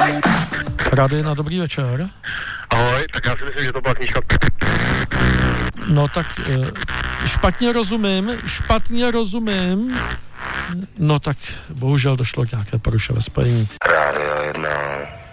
Rádio na dobrý večer. Ahoj, tak já si myslím, že to byla knížka. No tak špatně rozumím. No tak bohužel došlo k nějaké poruše ve spojení. Rádio 1.